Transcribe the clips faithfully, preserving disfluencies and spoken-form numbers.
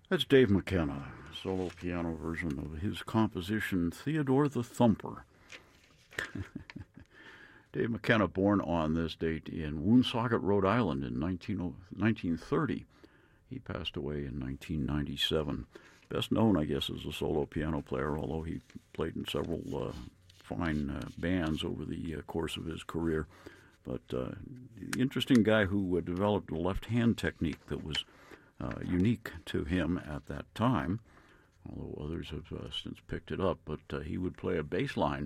That's Dave McKenna, solo piano version of his composition, Theodore the Thumper. Dave McKenna, born on this date in Woonsocket, Rhode Island in nineteen thirty. He passed away in nineteen ninety-seven. Best known, I guess, as a solo piano player, although he played in several uh, fine uh, bands over the uh, course of his career. But uh, interesting guy who uh, developed a left-hand technique that was uh, unique to him at that time, although others have uh, since picked it up. But uh, he would play a bass line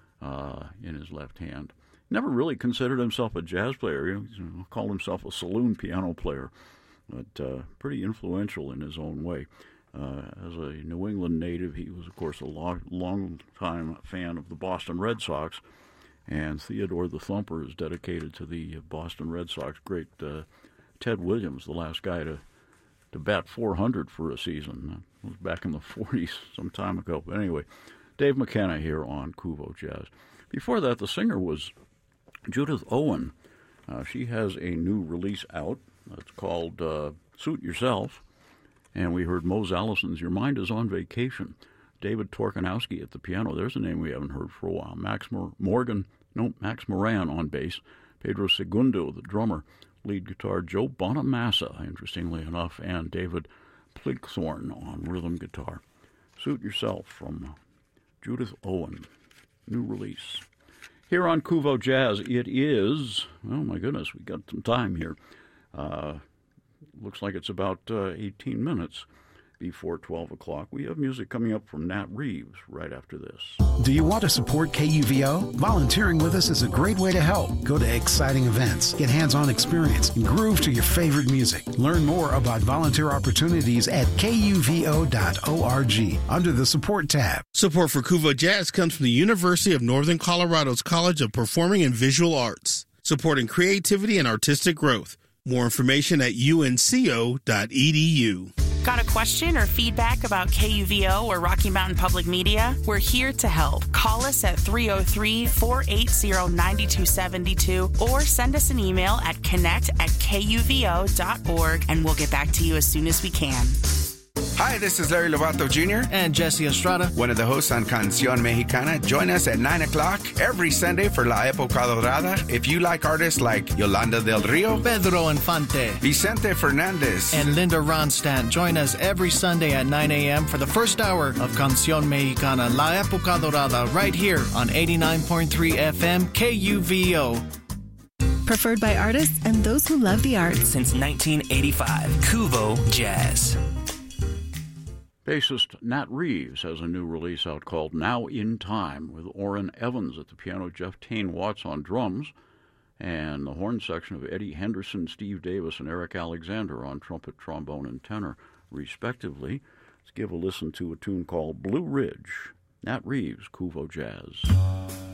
uh, in his left hand. Never really considered himself a jazz player. He you know, called himself a saloon piano player, but uh, pretty influential in his own way. Uh, as a New England native, he was, of course, a long, long-time fan of the Boston Red Sox, and Theodore the Thumper is dedicated to the Boston Red Sox great uh, Ted Williams, the last guy to, to bat four hundred for a season. It was back in the forties, some time ago. But anyway, Dave McKenna here on Kuvo Jazz. Before that, the singer was Judith Owen. Uh, she has a new release out. It's called uh, Suit Yourself. And we heard Mose Allison's Your Mind is on Vacation. David Torkanowski at the piano. There's a name we haven't heard for a while. Max Mor- Morgan, no, Max Moran on bass. Pedro Segundo, the drummer. Lead guitar, Joe Bonamassa, interestingly enough, and David Pligthorn on rhythm guitar. Suit Yourself from Judith Owen. New release. Here on Kuvo Jazz, it is, oh my goodness, we got some time here. Uh, looks like it's about uh, eighteen minutes before twelve o'clock. We have music coming up from Nat Reeves right after this. Do you want to support K U V O? Volunteering with us is a great way to help. Go to exciting events, get hands-on experience, and groove to your favorite music. Learn more about volunteer opportunities at K U V O dot org under the Support tab. Support for Kuvo Jazz comes from the University of Northern Colorado's College of Performing and Visual Arts, supporting creativity and artistic growth. More information at U N C O dot E D U. Got a question or feedback about K U V O or Rocky Mountain Public Media? We're here to help. Call us at three oh three, four eight zero, nine two seven two or send us an email at connect at K U V O dot org and we'll get back to you as soon as we can. Hi, this is Larry Lovato Junior and Jesse Estrada, one of the hosts on Canción Mexicana. Join us at nine o'clock every Sunday for La Época Dorada. If you like artists like Yolanda del Rio, Pedro Infante, Vicente Fernandez, and Linda Ronstadt, join us every Sunday at nine a.m. for the first hour of Canción Mexicana, La Época Dorada, right here on eighty-nine point three F M K U V O. Preferred by artists and those who love the arts. Since nineteen eighty-five, Kuvo Jazz. Bassist Nat Reeves has a new release out called Now in Time, with Orrin Evans at the piano, Jeff Tane Watts on drums, and the horn section of Eddie Henderson, Steve Davis, and Eric Alexander on trumpet, trombone, and tenor, respectively. Let's give a listen to a tune called Blue Ridge. Nat Reeves, Kuvo Jazz.